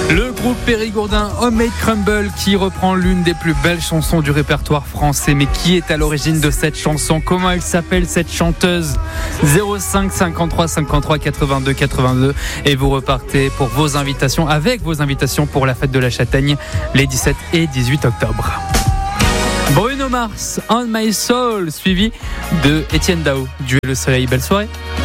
Le groupe Périgourdin Homemade Crumble qui reprend l'une des plus belles chansons du répertoire français. Mais qui est à l'origine de cette chanson? Comment elle s'appelle cette chanteuse? 05 53 53 82 82 et vous repartez pour vos invitations, avec vos invitations pour la fête de la Châtaigne les 17 et 18 octobre. Bruno Mars, On My Soul, suivi de Étienne Dao, Dieu le soleil. Belle soirée.